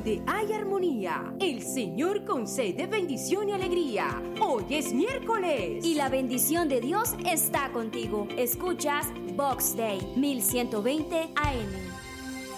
donde hay armonía, el Señor concede bendición y alegría. Hoy es miércoles. Y la bendición de Dios está contigo. Escuchas Box Day 1120 AM.